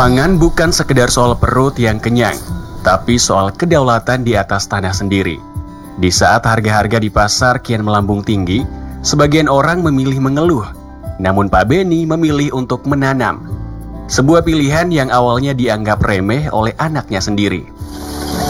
Pangan bukan sekedar soal perut yang kenyang, tapi soal kedaulatan di atas tanah sendiri. Di saat harga-harga di pasar kian melambung tinggi, sebagian orang memilih mengeluh. Namun Pak Beni memilih untuk menanam. Sebuah pilihan yang awalnya dianggap remeh oleh anaknya sendiri.